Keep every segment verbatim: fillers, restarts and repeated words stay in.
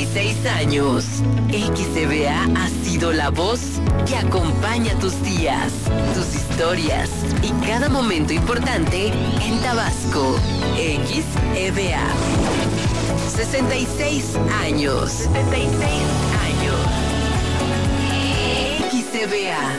y seis años. X C V A ha sido la voz que acompaña tus días, tus historias y cada momento importante en Tabasco. X C V A. sesenta y seis años. sesenta y seis años. X C V A.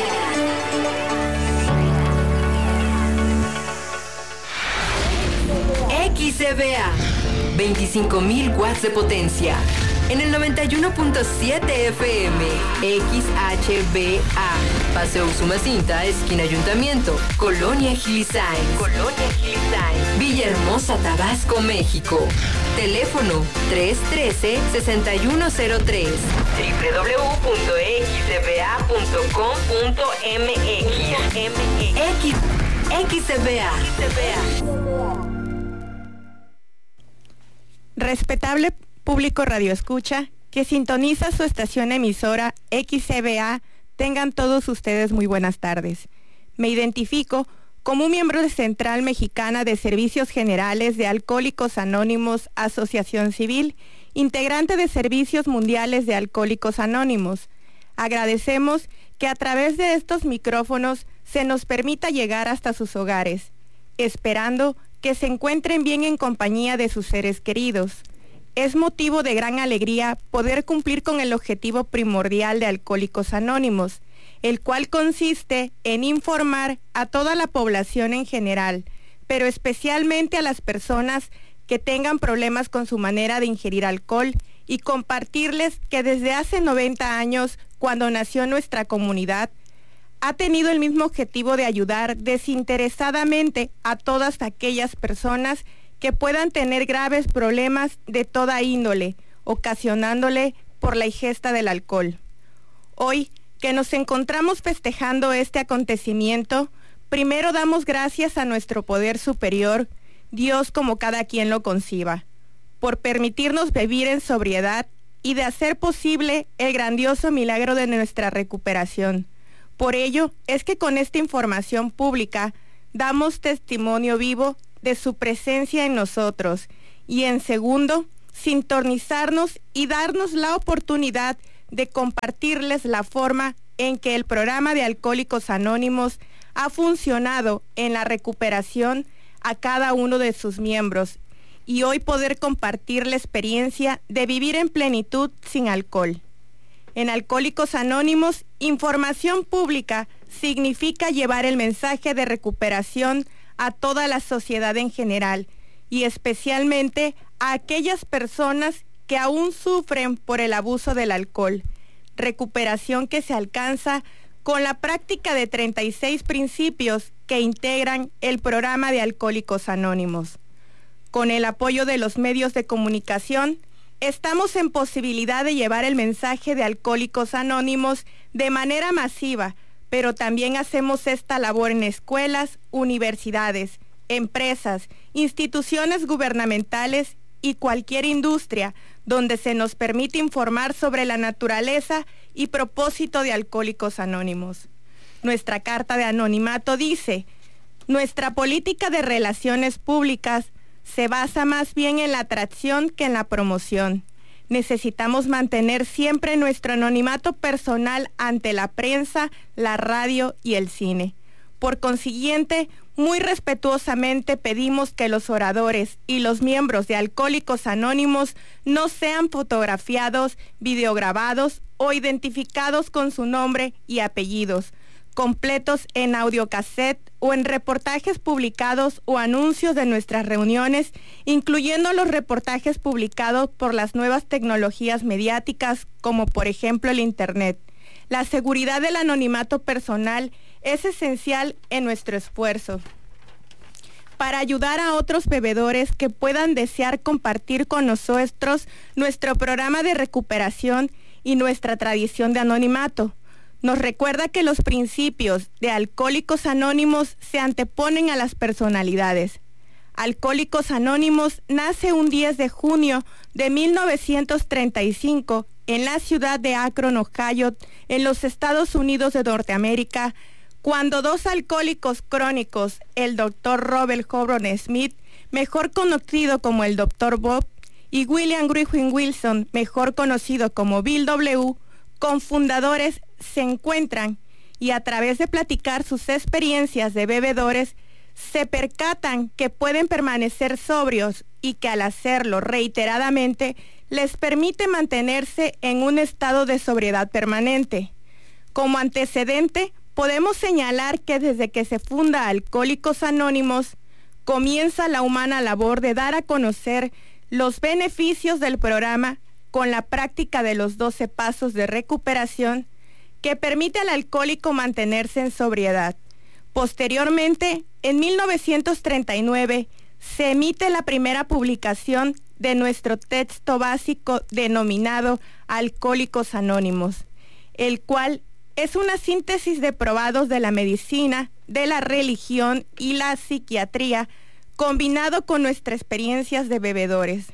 X C V A. veinticinco mil watts de potencia. En el noventa y uno punto siete F M. X H B A. Paseo Usumacinta, esquina Ayuntamiento. Colonia Gilisain. Colonia Gilisain. Villahermosa, Tabasco, México. Teléfono tres uno tres, seis uno cero tres. doble u doble u doble u punto x c v a punto com punto m x. X, X C V A. Respetable público radioescucha que sintoniza su estación emisora X C V A, tengan todos ustedes muy buenas tardes. Me identifico como un miembro de Central Mexicana de Servicios Generales de Alcohólicos Anónimos, Asociación Civil, integrante de Servicios Mundiales de Alcohólicos Anónimos. Agradecemos que a través de estos micrófonos se nos permita llegar hasta sus hogares, esperando que se encuentren bien en compañía de sus seres queridos. Es motivo de gran alegría poder cumplir con el objetivo primordial de Alcohólicos Anónimos, el cual consiste en informar a toda la población en general, pero especialmente a las personas que tengan problemas con su manera de ingerir alcohol, y compartirles que desde hace noventa años, cuando nació nuestra comunidad, ha tenido el mismo objetivo de ayudar desinteresadamente a todas aquellas personas que puedan tener graves problemas de toda índole, ocasionándole por la ingesta del alcohol. Hoy, que nos encontramos festejando este acontecimiento, primero damos gracias a nuestro poder superior, Dios como cada quien lo conciba, por permitirnos vivir en sobriedad y de hacer posible el grandioso milagro de nuestra recuperación. Por ello es que con esta información pública damos testimonio vivo de su presencia en nosotros, y en segundo, sintonizarnos y darnos la oportunidad de compartirles la forma en que el programa de Alcohólicos Anónimos ha funcionado en la recuperación a cada uno de sus miembros, y hoy poder compartir la experiencia de vivir en plenitud sin alcohol. En Alcohólicos Anónimos, información pública significa llevar el mensaje de recuperación a toda la sociedad en general, y especialmente a aquellas personas que aún sufren por el abuso del alcohol. Recuperación que se alcanza con la práctica de treinta y seis principios que integran el programa de Alcohólicos Anónimos. Con el apoyo de los medios de comunicación, estamos en posibilidad de llevar el mensaje de Alcohólicos Anónimos de manera masiva, pero también hacemos esta labor en escuelas, universidades, empresas, instituciones gubernamentales y cualquier industria donde se nos permite informar sobre la naturaleza y propósito de Alcohólicos Anónimos. Nuestra carta de anonimato dice: nuestra política de relaciones públicas se basa más bien en la atracción que en la promoción. Necesitamos mantener siempre nuestro anonimato personal ante la prensa, la radio y el cine. Por consiguiente, muy respetuosamente pedimos que los oradores y los miembros de Alcohólicos Anónimos no sean fotografiados, videograbados o identificados con su nombre y apellidos, completos en audiocassette o en reportajes publicados o anuncios de nuestras reuniones, incluyendo los reportajes publicados por las nuevas tecnologías mediáticas, como por ejemplo el Internet. La seguridad del anonimato personal es esencial en nuestro esfuerzo para ayudar a otros bebedores que puedan desear compartir con nosotros nuestro programa de recuperación y nuestra tradición de anonimato. Nos recuerda que los principios de Alcohólicos Anónimos se anteponen a las personalidades. Alcohólicos Anónimos nace un diez de junio de mil novecientos treinta y cinco en la ciudad de Akron, Ohio, en los Estados Unidos de Norteamérica, cuando dos alcohólicos crónicos, el doctor Robert Hobron Smith, mejor conocido como el doctor Bob, y William Griffin Wilson, mejor conocido como Bill W., cofundadores, se encuentran y a través de platicar sus experiencias de bebedores, se percatan que pueden permanecer sobrios y que al hacerlo reiteradamente les permite mantenerse en un estado de sobriedad permanente. Como antecedente, podemos señalar que desde que se funda Alcohólicos Anónimos, comienza la humana labor de dar a conocer los beneficios del programa con la práctica de los doce pasos de recuperación que permite al alcohólico mantenerse en sobriedad. Posteriormente, en mil novecientos treinta y nueve, se emite la primera publicación de nuestro texto básico denominado Alcohólicos Anónimos, el cual es una síntesis de probados de la medicina, de la religión y la psiquiatría, combinado con nuestras experiencias de bebedores.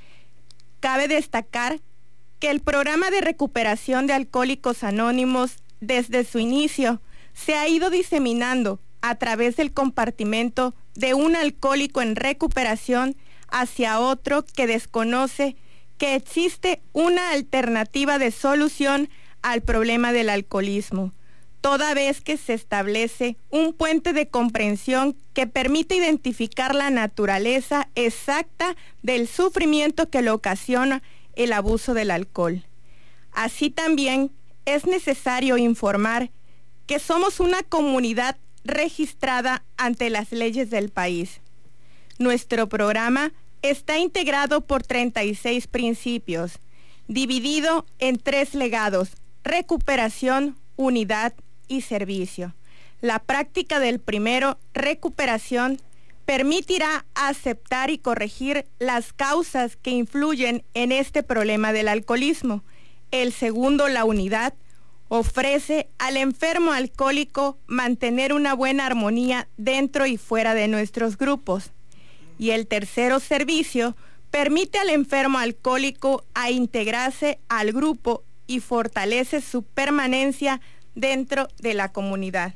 Cabe destacar que el programa de recuperación de Alcohólicos Anónimos, desde su inicio, se ha ido diseminando a través del compartimento de un alcohólico en recuperación hacia otro que desconoce que existe una alternativa de solución al problema del alcoholismo, toda vez que se establece un puente de comprensión que permite identificar la naturaleza exacta del sufrimiento que le ocasiona el abuso del alcohol. Así también es necesario informar que somos una comunidad registrada ante las leyes del país. Nuestro programa está integrado por treinta y seis principios, dividido en tres legados: recuperación, unidad y servicio. La práctica del primero, recuperación, permitirá aceptar y corregir las causas que influyen en este problema del alcoholismo. El segundo, la unidad, ofrece al enfermo alcohólico mantener una buena armonía dentro y fuera de nuestros grupos. Y el tercero, servicio, permite al enfermo alcohólico a integrarse al grupo y fortalece su permanencia dentro de la comunidad.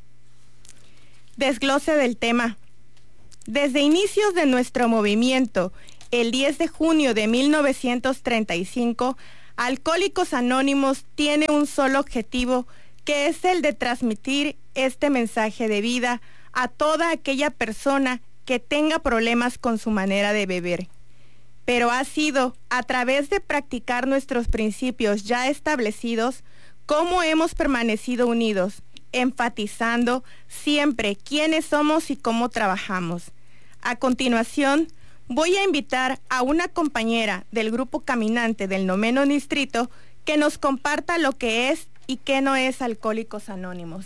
Desglose del tema. Desde inicios de nuestro movimiento, el diez de junio de mil novecientos treinta y cinco, Alcohólicos Anónimos tiene un solo objetivo, que es el de transmitir este mensaje de vida a toda aquella persona que tenga problemas con su manera de beber. Pero ha sido a través de practicar nuestros principios ya establecidos cómo hemos permanecido unidos, enfatizando siempre quiénes somos y cómo trabajamos. A continuación, voy a invitar a una compañera del grupo caminante del noveno distrito que nos comparta lo que es y qué no es Alcohólicos Anónimos.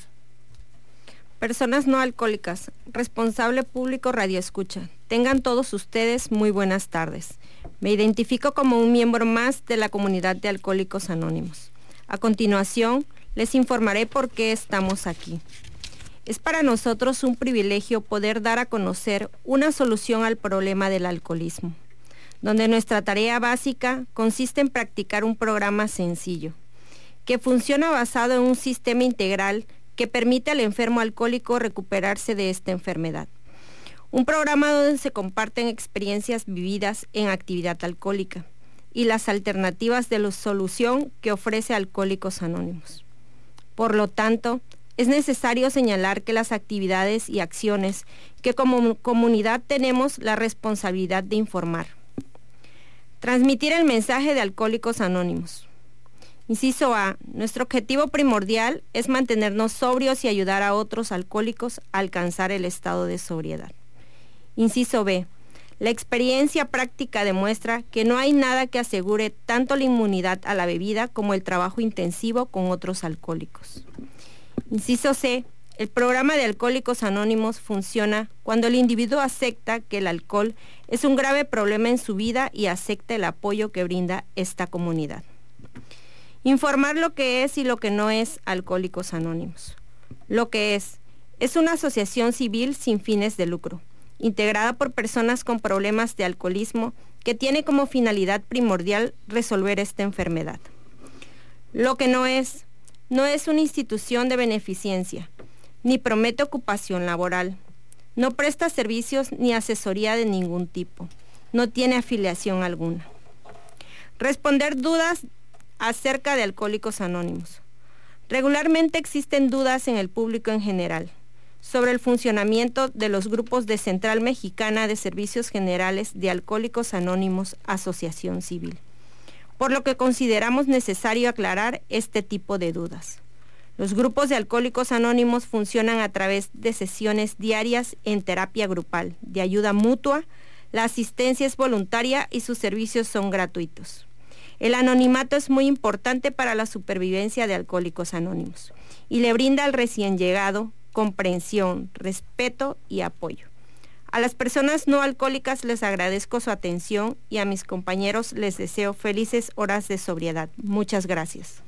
Personas no alcohólicas, responsable público radioescucha. Tengan todos ustedes muy buenas tardes. Me identifico como un miembro más de la comunidad de Alcohólicos Anónimos. A continuación, les informaré por qué estamos aquí. Es para nosotros un privilegio poder dar a conocer una solución al problema del alcoholismo, donde nuestra tarea básica consiste en practicar un programa sencillo, que funciona basado en un sistema integral que permite al enfermo alcohólico recuperarse de esta enfermedad. Un programa donde se comparten experiencias vividas en actividad alcohólica y las alternativas de la solución que ofrece Alcohólicos Anónimos. Por lo tanto, es necesario señalar que las actividades y acciones que como comunidad tenemos la responsabilidad de informar. Transmitir el mensaje de Alcohólicos Anónimos. Inciso A. Nuestro objetivo primordial es mantenernos sobrios y ayudar a otros alcohólicos a alcanzar el estado de sobriedad. Inciso B. La experiencia práctica demuestra que no hay nada que asegure tanto la inmunidad a la bebida como el trabajo intensivo con otros alcohólicos. Inciso C. El programa de Alcohólicos Anónimos funciona cuando el individuo acepta que el alcohol es un grave problema en su vida y acepta el apoyo que brinda esta comunidad. Informar lo que es y lo que no es Alcohólicos Anónimos. Lo que es, es una asociación civil sin fines de lucro, integrada por personas con problemas de alcoholismo que tiene como finalidad primordial resolver esta enfermedad. Lo que no es, no es una institución de beneficencia, ni promete ocupación laboral, no presta servicios ni asesoría de ningún tipo, no tiene afiliación alguna. Responder dudas acerca de Alcohólicos Anónimos. Regularmente existen dudas en el público en general sobre el funcionamiento de los grupos de Central Mexicana de Servicios Generales de Alcohólicos Anónimos, Asociación Civil, por lo que consideramos necesario aclarar este tipo de dudas. Los grupos de Alcohólicos Anónimos funcionan a través de sesiones diarias en terapia grupal, de ayuda mutua, la asistencia es voluntaria y sus servicios son gratuitos. El anonimato es muy importante para la supervivencia de Alcohólicos Anónimos y le brinda al recién llegado comprensión, respeto y apoyo. A las personas no alcohólicas les agradezco su atención y a mis compañeros les deseo felices horas de sobriedad. Muchas gracias.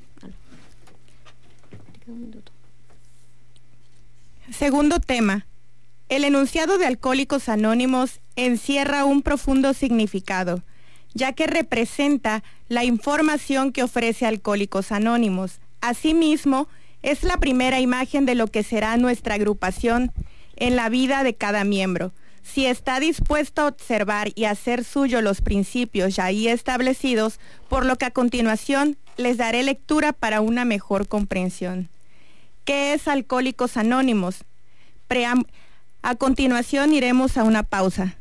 Segundo tema. El enunciado de Alcohólicos Anónimos encierra un profundo significado, ya que representa la información que ofrece Alcohólicos Anónimos. Asimismo, es la primera imagen de lo que será nuestra agrupación en la vida de cada miembro. Si está dispuesto a observar y hacer suyo los principios ya ahí establecidos, por lo que a continuación les daré lectura para una mejor comprensión. ¿Qué es Alcohólicos Anónimos? Pream- a continuación iremos a una pausa.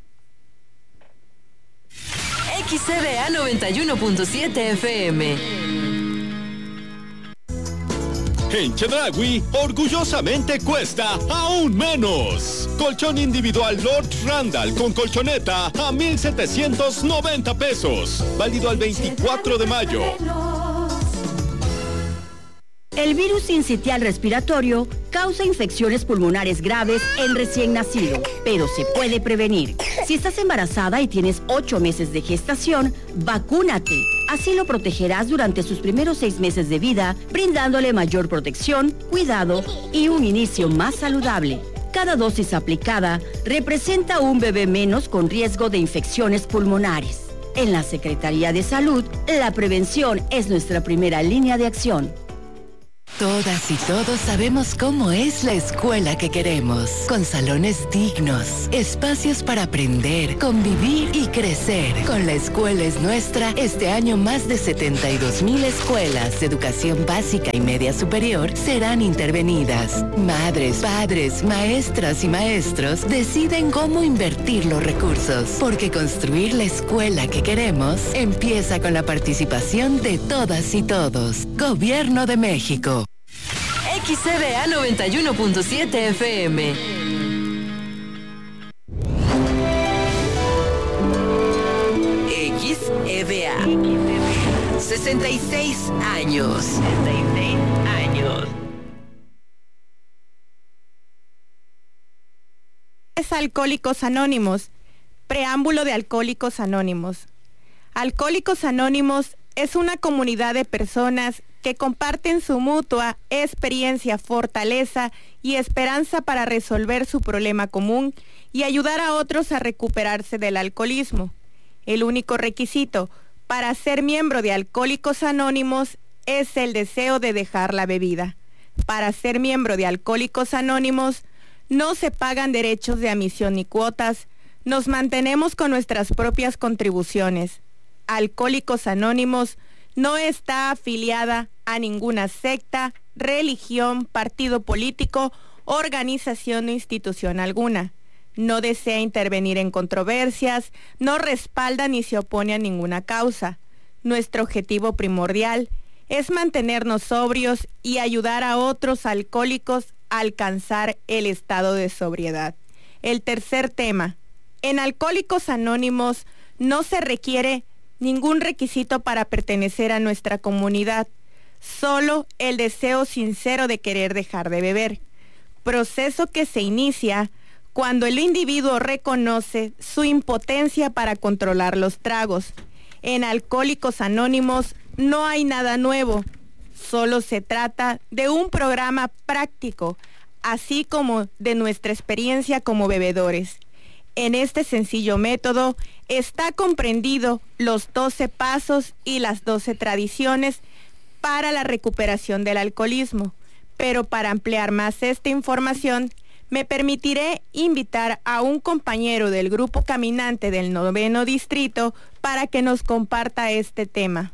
X C B A noventa y uno punto siete F M. En Chedraui, orgullosamente cuesta aún menos. Colchón individual Lord Randall con colchoneta a mil setecientos noventa pesos. Válido al veinticuatro de mayo. El virus sincitial respiratorio causa infecciones pulmonares graves en recién nacido, pero se puede prevenir. Si estás embarazada y tienes ocho meses de gestación, vacúnate. Así lo protegerás durante sus primeros seis meses de vida, brindándole mayor protección, cuidado y un inicio más saludable. Cada dosis aplicada representa un bebé menos con riesgo de infecciones pulmonares. En la Secretaría de Salud, la prevención es nuestra primera línea de acción. Todas y todos sabemos cómo es la escuela que queremos, con salones dignos, espacios para aprender, convivir y crecer. Con La Escuela es Nuestra, este año más de setenta y dos mil escuelas de educación básica y media superior serán intervenidas. Madres, padres, maestras y maestros deciden cómo invertir los recursos, porque construir la escuela que queremos empieza con la participación de todas y todos. Gobierno de México. X C B A noventa y uno punto siete F M. X E B A. sesenta y seis años. sesenta y seis años. Es Alcohólicos Anónimos. Preámbulo de Alcohólicos Anónimos. Alcohólicos Anónimos es una comunidad de personas que comparten su mutua experiencia, fortaleza y esperanza para resolver su problema común y ayudar a otros a recuperarse del alcoholismo. El único requisito para ser miembro de Alcohólicos Anónimos es el deseo de dejar la bebida. Para ser miembro de Alcohólicos Anónimos no se pagan derechos de admisión ni cuotas, nos mantenemos con nuestras propias contribuciones. Alcohólicos Anónimos no está afiliada a ninguna secta, religión, partido político, organización o institución alguna. No desea intervenir en controversias, no respalda ni se opone a ninguna causa. Nuestro objetivo primordial es mantenernos sobrios y ayudar a otros alcohólicos a alcanzar el estado de sobriedad. El tercer tema. En Alcohólicos Anónimos no se requiere ningún requisito para pertenecer a nuestra comunidad, solo el deseo sincero de querer dejar de beber, proceso que se inicia cuando el individuo reconoce su impotencia para controlar los tragos. En Alcohólicos Anónimos no hay nada nuevo, solo se trata de un programa práctico, así como de nuestra experiencia como bebedores. En este sencillo método está comprendido los doce pasos y las doce tradiciones para la recuperación del alcoholismo. Pero para ampliar más esta información, me permitiré invitar a un compañero del grupo caminante del noveno distrito para que nos comparta este tema.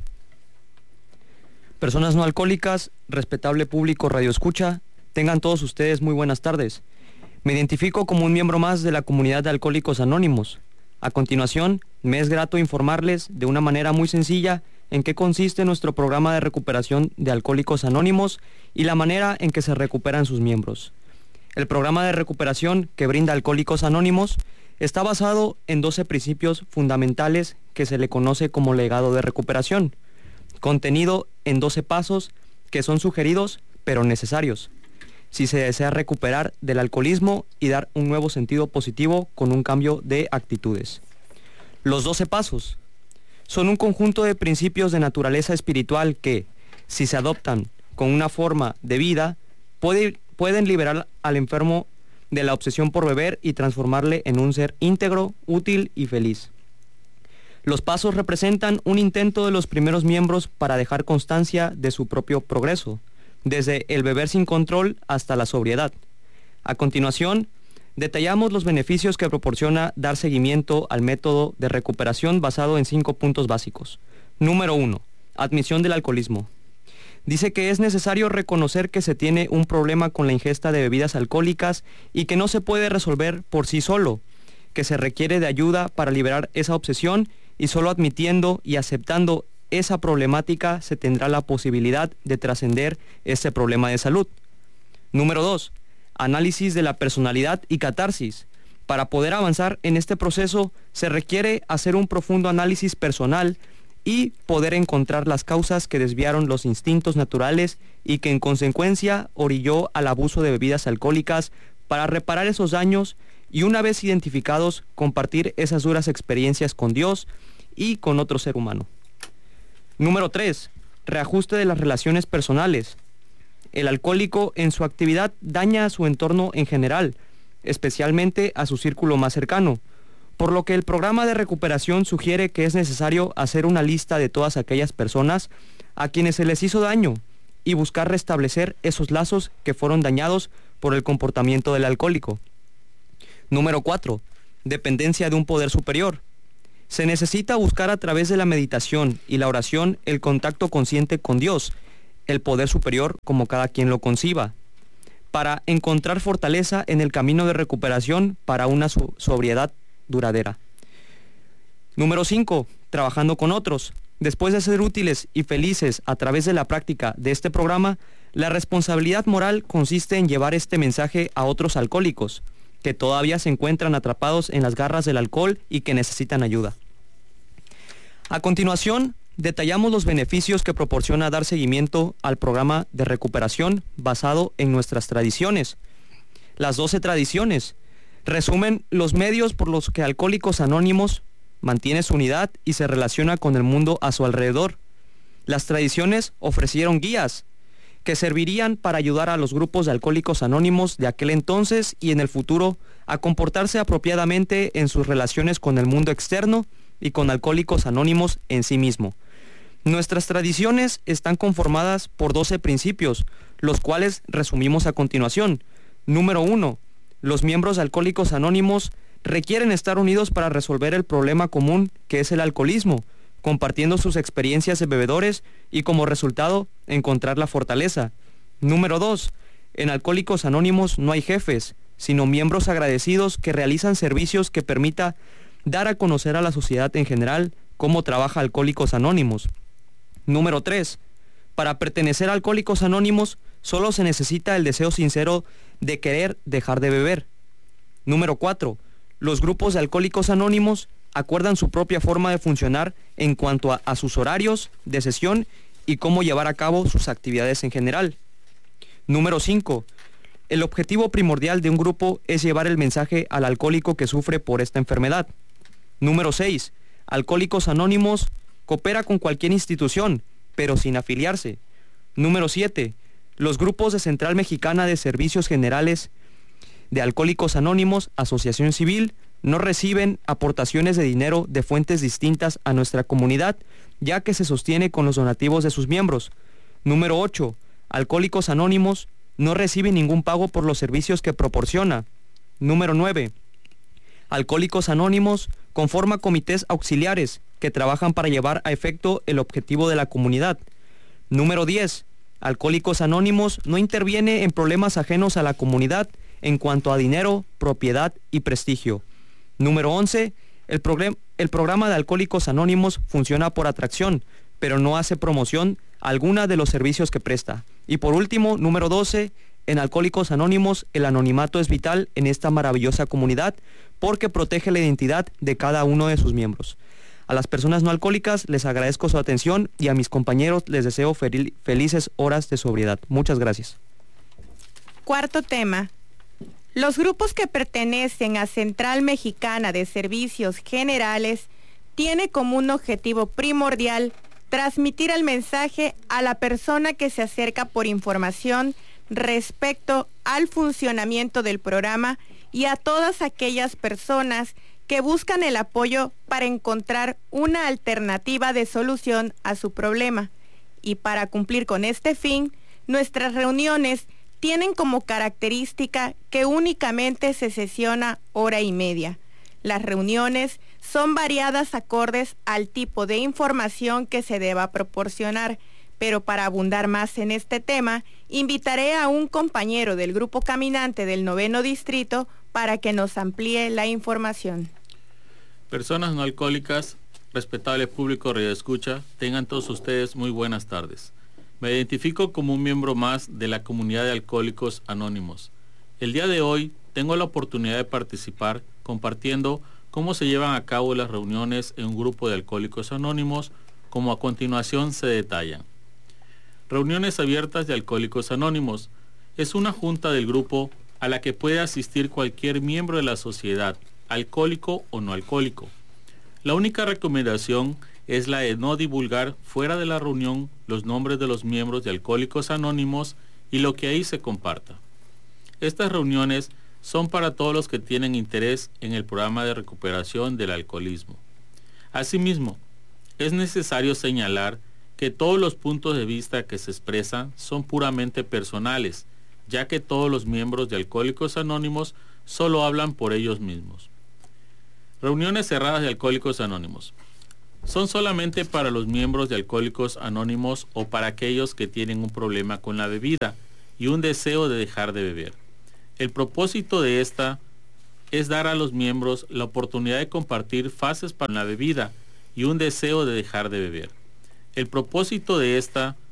Personas no alcohólicas, respetable público radioescucha, tengan todos ustedes muy buenas tardes. Me identifico como un miembro más de la comunidad de Alcohólicos Anónimos. A continuación, me es grato informarles de una manera muy sencilla en qué consiste nuestro programa de recuperación de Alcohólicos Anónimos y la manera en que se recuperan sus miembros. El programa de recuperación que brinda Alcohólicos Anónimos está basado en doce principios fundamentales que se le conoce como legado de recuperación, contenido en doce pasos que son sugeridos pero necesarios si se desea recuperar del alcoholismo y dar un nuevo sentido positivo con un cambio de actitudes. Los doce pasos son un conjunto de principios de naturaleza espiritual que, si se adoptan con una forma de vida, puede, pueden liberar al enfermo de la obsesión por beber y transformarle en un ser íntegro, útil y feliz. Los pasos representan un intento de los primeros miembros para dejar constancia de su propio progreso, desde el beber sin control hasta la sobriedad. A continuación, detallamos los beneficios que proporciona dar seguimiento al método de recuperación basado en cinco puntos básicos. Número uno. Admisión del alcoholismo. Dice que es necesario reconocer que se tiene un problema con la ingesta de bebidas alcohólicas y que no se puede resolver por sí solo, que se requiere de ayuda para liberar esa obsesión y solo admitiendo y aceptando esa problemática se tendrá la posibilidad de trascender ese problema de salud. Número dos. Análisis de la personalidad y catarsis. Para poder avanzar en este proceso se requiere hacer un profundo análisis personal y poder encontrar las causas que desviaron los instintos naturales y que en consecuencia orilló al abuso de bebidas alcohólicas para reparar esos daños y una vez identificados compartir esas duras experiencias con Dios y con otro ser humano. Número tres. Reajuste de las relaciones personales. El alcohólico en su actividad daña a su entorno en general, especialmente a su círculo más cercano, por lo que el programa de recuperación sugiere que es necesario hacer una lista de todas aquellas personas a quienes se les hizo daño y buscar restablecer esos lazos que fueron dañados por el comportamiento del alcohólico. Número cuatro. Dependencia de un poder superior. Se necesita buscar a través de la meditación y la oración el contacto consciente con Dios, el poder superior como cada quien lo conciba, para encontrar fortaleza en el camino de recuperación para una so- sobriedad duradera. Número cinco. Trabajando con otros. Después de ser útiles y felices a través de la práctica de este programa, la responsabilidad moral consiste en llevar este mensaje a otros alcohólicos, que todavía se encuentran atrapados en las garras del alcohol y que necesitan ayuda. A continuación, detallamos los beneficios que proporciona dar seguimiento al programa de recuperación basado en nuestras tradiciones. Las doce tradiciones resumen los medios por los que Alcohólicos Anónimos mantiene su unidad y se relaciona con el mundo a su alrededor. Las tradiciones ofrecieron guías que servirían para ayudar a los grupos de Alcohólicos Anónimos de aquel entonces y en el futuro a comportarse apropiadamente en sus relaciones con el mundo externo y con Alcohólicos Anónimos en sí mismo. Nuestras tradiciones están conformadas por doce principios, los cuales resumimos a continuación. Número uno. Los miembros de Alcohólicos Anónimos requieren estar unidos para resolver el problema común que es el alcoholismo, compartiendo sus experiencias de bebedores y como resultado encontrar la fortaleza. Número dos. En Alcohólicos Anónimos no hay jefes, sino miembros agradecidos que realizan servicios que permita dar a conocer a la sociedad en general cómo trabaja Alcohólicos Anónimos. Número tres. Para pertenecer a Alcohólicos Anónimos solo se necesita el deseo sincero de querer dejar de beber. Número cuatro. Los grupos de Alcohólicos Anónimos acuerdan su propia forma de funcionar en cuanto a, a sus horarios de sesión y cómo llevar a cabo sus actividades en general. Número cinco. El objetivo primordial de un grupo es llevar el mensaje al alcohólico que sufre por esta enfermedad. Número seis. Alcohólicos Anónimos coopera con cualquier institución, pero sin afiliarse. Número siete. Los grupos de Central Mexicana de Servicios Generales de Alcohólicos Anónimos, Asociación Civil, no reciben aportaciones de dinero de fuentes distintas a nuestra comunidad, ya que se sostiene con los donativos de sus miembros. Número ocho. Alcohólicos Anónimos no recibe ningún pago por los servicios que proporciona. Número nueve. Alcohólicos Anónimos conforma comités auxiliares que trabajan para llevar a efecto el objetivo de la comunidad. Número diez. Alcohólicos Anónimos no interviene en problemas ajenos a la comunidad en cuanto a dinero, propiedad y prestigio. Número once. El, progr- el programa de Alcohólicos Anónimos funciona por atracción, pero no hace promoción alguna de los servicios que presta. Y por último, número doce. En Alcohólicos Anónimos, el anonimato es vital en esta maravillosa comunidad porque protege la identidad de cada uno de sus miembros. A las personas no alcohólicas les agradezco su atención y a mis compañeros les deseo fel- felices horas de sobriedad. Muchas gracias. Cuarto tema. Los grupos que pertenecen a Central Mexicana de Servicios Generales tiene como un objetivo primordial transmitir el mensaje a la persona que se acerca por información respecto al funcionamiento del programa y a todas aquellas personas que buscan el apoyo para encontrar una alternativa de solución a su problema. Y para cumplir con este fin, nuestras reuniones tienen como característica que únicamente se sesiona hora y media. Las reuniones son variadas acordes al tipo de información que se deba proporcionar, pero para abundar más en este tema, invitaré a un compañero del Grupo Caminante del Noveno Distrito para que nos amplíe la información. Personas no alcohólicas, respetable público radioescucha, tengan todos ustedes muy buenas tardes. Me identifico como un miembro más de la comunidad de Alcohólicos Anónimos. El día de hoy tengo la oportunidad de participar compartiendo cómo se llevan a cabo las reuniones en un grupo de Alcohólicos Anónimos, como a continuación se detallan. Reuniones abiertas de Alcohólicos Anónimos es una junta del grupo a la que puede asistir cualquier miembro de la sociedad, alcohólico o no alcohólico. La única recomendación es la de no divulgar fuera de la reunión los nombres de los miembros de Alcohólicos Anónimos y lo que ahí se comparta. Estas reuniones son para todos los que tienen interés en el programa de recuperación del alcoholismo. Asimismo, es necesario señalar que todos los puntos de vista que se expresan son puramente personales, ya que todos los miembros de Alcohólicos Anónimos solo hablan por ellos mismos. Reuniones cerradas de Alcohólicos Anónimos. Son solamente para los miembros de Alcohólicos Anónimos o para aquellos que tienen un problema con la bebida y un deseo de dejar de beber. El propósito de esta es dar a los miembros la oportunidad de compartir fases para la bebida y un deseo de dejar de beber. El propósito de esta